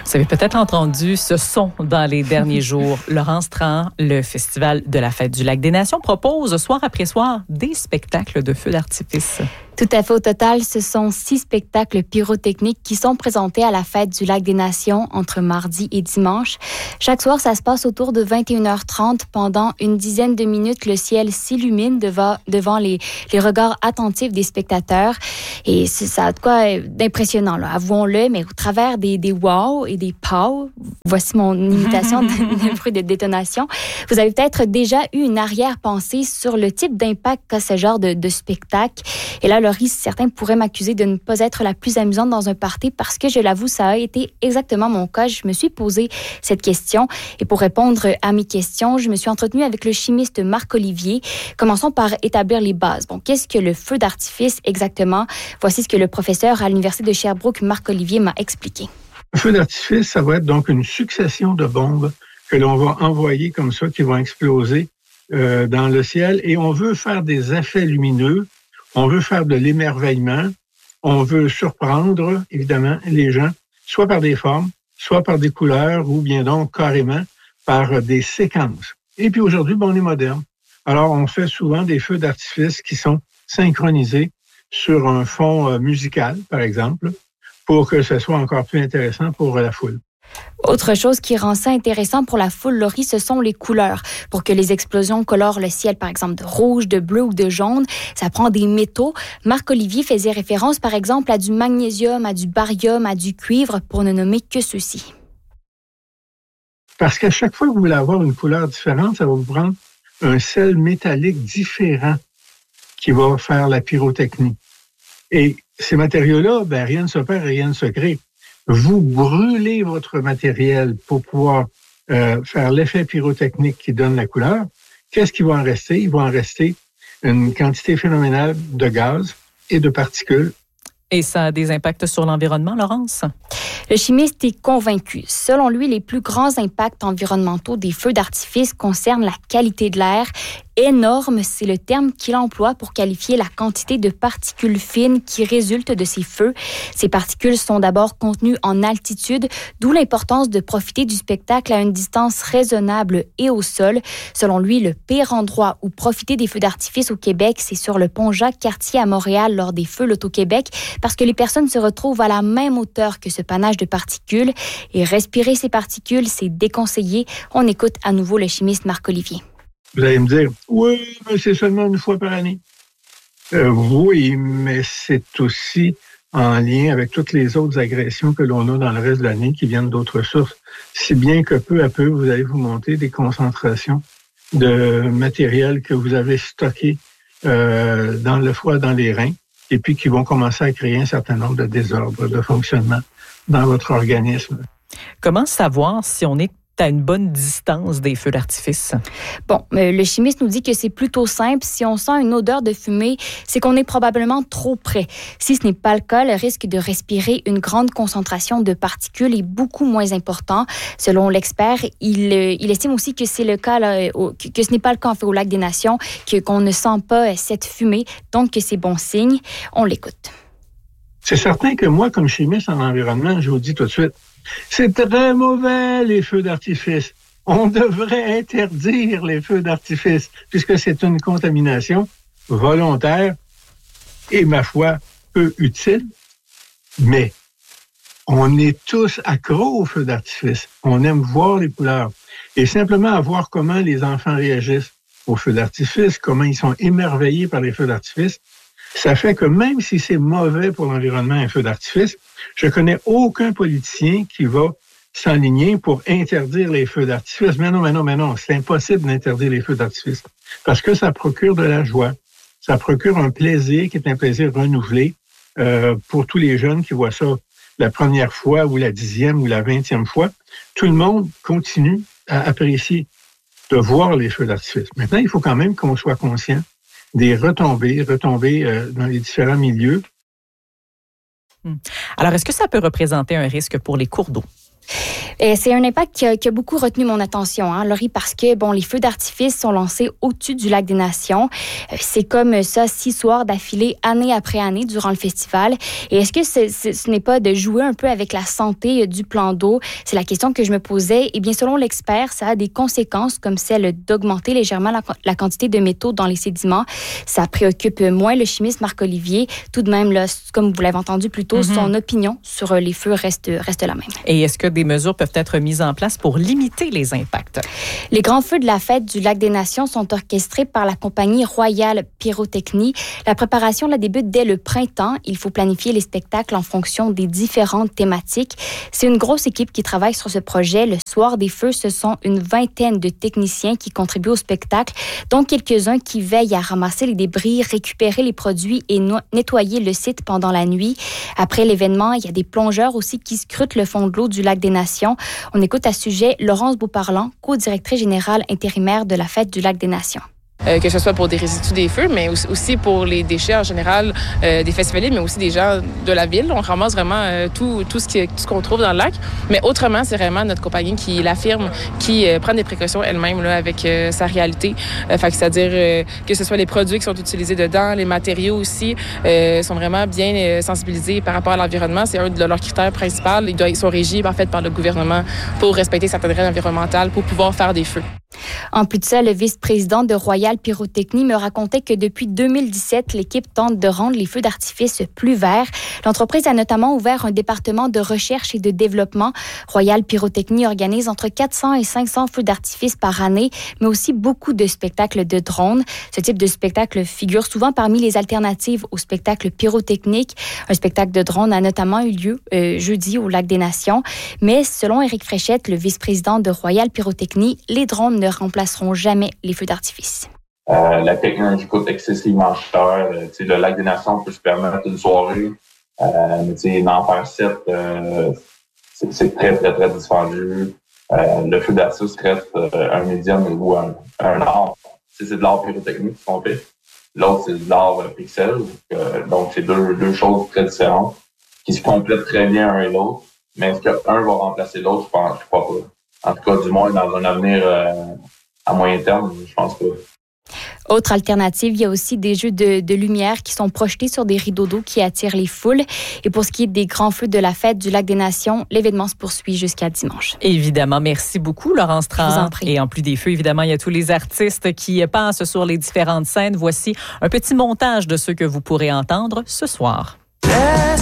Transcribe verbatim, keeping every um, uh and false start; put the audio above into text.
Vous avez peut-être entendu ce son dans les derniers jours. Laurence Trahan, le Festival de la Fête du Lac des Nations, propose soir après soir des spectacles de feux d'artifice. Tout à fait. Au total, ce sont six spectacles pyrotechniques qui sont présentés à la Fête du Lac des Nations entre mardi et dimanche. Chaque soir, ça se passe autour de vingt et une heures trente. Pendant une dizaine de minutes, le ciel s'illumine devant, devant les, les regards attentifs des spectateurs. Et ça a de quoi d'impressionnant, là, avouons-le, mais au travers des, des wow et des pow, voici mon imitation de bruit de détonation, vous avez peut-être déjà eu une arrière-pensée sur le type d'impact qu'a ce genre de, de spectacle. Et là, Laurie, certains pourraient m'accuser de ne pas être la plus amusante dans un party parce que, je l'avoue, ça a été exactement mon cas. Je me suis posé cette question et pour répondre à mes questions, je me suis entretenue avec le chimiste Marc Olivier. Commençons par établir les bases. Bon, qu'est-ce que le feu d'artifice exactement? Voici ce que le professeur à l'Université de Sherbrooke, Marc Olivier, m'a expliqué. Le feu d'artifice, ça va être donc une succession de bombes que l'on va envoyer comme ça, qui vont exploser euh, dans le ciel. Et on veut faire des effets lumineux. On veut faire de l'émerveillement, on veut surprendre, évidemment, les gens, soit par des formes, soit par des couleurs, ou bien donc carrément par des séquences. Et puis aujourd'hui, bon, on est moderne. Alors, on fait souvent des feux d'artifice qui sont synchronisés sur un fond musical, par exemple, pour que ce soit encore plus intéressant pour la foule. Autre chose qui rend ça intéressant pour la foule, Laurie, ce sont les couleurs. Pour que les explosions colorent le ciel, par exemple, de rouge, de bleu ou de jaune, ça prend des métaux. Marc Olivier faisait référence, par exemple, à du magnésium, à du barium, à du cuivre, pour ne nommer que ceux-ci. Parce qu'à chaque fois que vous voulez avoir une couleur différente, ça va vous prendre un sel métallique différent qui va faire la pyrotechnie. Et ces matériaux-là, ben, rien ne se perd, rien ne se crée. Vous brûlez votre matériel pour pouvoir euh, faire l'effet pyrotechnique qui donne la couleur. Qu'est-ce qui va en rester? Il va en rester une quantité phénoménale de gaz et de particules. Et ça a des impacts sur l'environnement, Laurence? Le chimiste est convaincu. Selon lui, les plus grands impacts environnementaux des feux d'artifice concernent la qualité de l'air. Énorme, c'est le terme qu'il emploie pour qualifier la quantité de particules fines qui résultent de ces feux. Ces particules sont d'abord contenues en altitude, d'où l'importance de profiter du spectacle à une distance raisonnable et au sol. Selon lui, le pire endroit où profiter des feux d'artifice au Québec, c'est sur le pont Jacques-Cartier à Montréal lors des feux Loto-Québec, parce que les personnes se retrouvent à la même hauteur que ce panache de particules. Et respirer ces particules, c'est déconseillé. On écoute à nouveau le chimiste Marc Olivier. Vous allez me dire, oui, mais c'est seulement une fois par année. Euh, oui, mais c'est aussi en lien avec toutes les autres agressions que l'on a dans le reste de l'année qui viennent d'autres sources. Si bien que peu à peu, vous allez vous monter des concentrations de matériel que vous avez stocké euh, dans le foie, dans les reins, et puis qui vont commencer à créer un certain nombre de désordres de fonctionnement dans votre organisme. Comment savoir si on est à une bonne distance des feux d'artifice? Bon, euh, le chimiste nous dit que c'est plutôt simple. Si on sent une odeur de fumée, c'est qu'on est probablement trop près. Si ce n'est pas le cas, le risque de respirer une grande concentration de particules est beaucoup moins important. Selon l'expert, il, euh, il estime aussi que c'est le cas, là, au, que, que ce n'est pas le cas en fait, au Lac des Nations, que, qu'on ne sent pas cette fumée, donc que c'est bon signe. On l'écoute. C'est certain que moi, comme chimiste en environnement, je vous dis tout de suite, c'est très mauvais, les feux d'artifice. On devrait interdire les feux d'artifice, puisque c'est une contamination volontaire et, ma foi, peu utile. Mais on est tous accros aux feux d'artifice. On aime voir les couleurs. Et simplement à voir comment les enfants réagissent aux feux d'artifice, comment ils sont émerveillés par les feux d'artifice, ça fait que même si c'est mauvais pour l'environnement, un feu d'artifice, je connais aucun politicien qui va s'enligner pour interdire les feux d'artifice. Mais non, mais non, mais non, c'est impossible d'interdire les feux d'artifice parce que ça procure de la joie. Ça procure un plaisir qui est un plaisir renouvelé euh, pour tous les jeunes qui voient ça la première fois ou la dixième ou la vingtième fois. Tout le monde continue à apprécier de voir les feux d'artifice. Maintenant, il faut quand même qu'on soit conscient des retombées, retombées euh, dans les différents milieux. Alors, est-ce que ça peut représenter un risque pour les cours d'eau? Et c'est un impact qui a, qui a beaucoup retenu mon attention, hein, Laurie, parce que bon, les feux d'artifice sont lancés au-dessus du lac des Nations. C'est comme ça, six soirs d'affilée, année après année, durant le festival. Et est-ce que c'est, c'est, ce n'est pas de jouer un peu avec la santé du plan d'eau? C'est la question que je me posais. Et bien, selon l'expert, ça a des conséquences comme celle d'augmenter légèrement la, la quantité de métaux dans les sédiments. Ça préoccupe moins le chimiste Marc-Olivier. Tout de même, là, comme vous l'avez entendu plus tôt, mm-hmm. son opinion sur les feux reste, reste la même. Et est-ce que des mesures peuvent être mises en place pour limiter les impacts? Les grands feux de la fête du Lac des Nations sont orchestrés par la compagnie Royal Pyrotechnie. La préparation là, débute dès le printemps. Il faut planifier les spectacles en fonction des différentes thématiques. C'est une grosse équipe qui travaille sur ce projet. Le soir des feux, ce sont une vingtaine de techniciens qui contribuent au spectacle, dont quelques-uns qui veillent à ramasser les débris, récupérer les produits et no- nettoyer le site pendant la nuit. Après l'événement, il y a des plongeurs aussi qui scrutent le fond de l'eau du Lac des Nations. On écoute à ce sujet Laurence Beauparlant, co-directrice générale intérimaire de la Fête du Lac des Nations. Euh, que ce soit pour des résidus des feux, mais aussi pour les déchets en général euh, des festivaliers, mais aussi des gens de la ville. On ramasse vraiment euh, tout, tout, ce qui, tout ce qu'on trouve dans le lac. Mais autrement, c'est vraiment notre compagnie qui l'affirme, qui euh, prend des précautions elle-même là, avec euh, sa réalité. Euh, fait que c'est-à-dire euh, que ce soit les produits qui sont utilisés dedans, les matériaux aussi, euh, sont vraiment bien euh, sensibilisés par rapport à l'environnement. C'est un de leurs critères principaux. Ils, doivent, ils sont régis en fait, par le gouvernement pour respecter certaines règles environnementales, pour pouvoir faire des feux. En plus de ça, le vice-président de Royal Pyrotechnie me racontait que depuis deux mille dix-sept, l'équipe tente de rendre les feux d'artifice plus verts. L'entreprise a notamment ouvert un département de recherche et de développement. Royal Pyrotechnie organise entre quatre cents et cinq cents feux d'artifice par année, mais aussi beaucoup de spectacles de drones. Ce type de spectacle figure souvent parmi les alternatives au spectacle pyrotechnique. Un spectacle de drone a notamment eu lieu euh, jeudi au Lac des Nations. Mais selon Éric Fréchette, le vice-président de Royal Pyrotechnie, les drones ne remplaceront jamais les feux d'artifice. Euh, la technologie coûte excessivement cher. Euh, le Lac des Nations peut se permettre une soirée, euh, mais d'en faire sept, euh, c'est, c'est très, très, très dispendieux. Euh, le feu d'artifice reste euh, un médium ou un, un art. T'sais, c'est de l'art pyrotechnique qu'on fait. L'autre, c'est de l'art euh, pixel. Euh, donc, c'est deux, deux choses très différentes qui se complètent très bien un et l'autre. Mais est-ce qu'un va remplacer l'autre? Je pense, je crois pas. En tout cas, du moins, dans un avenir euh, à moyen terme, je pense pas. Autre alternative, il y a aussi des jeux de, de lumière qui sont projetés sur des rideaux d'eau qui attirent les foules. Et pour ce qui est des grands feux de la fête du Lac des Nations, l'événement se poursuit jusqu'à dimanche. Évidemment, merci beaucoup, Laurence Tran. Je vous en prie. Et en plus des feux, évidemment, il y a tous les artistes qui passent sur les différentes scènes. Voici un petit montage de ceux que vous pourrez entendre ce soir.